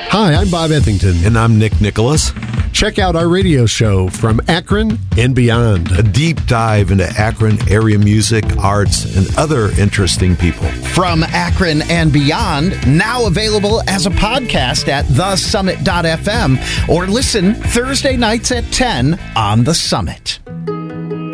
Hi, I'm Bob Ethington. And I'm Nick Nicholas. Check out our radio show From Akron and Beyond. A deep dive into Akron area music, arts, and other interesting people. From Akron and Beyond, now available as a podcast at thesummit.fm or listen Thursday nights at 10 on The Summit.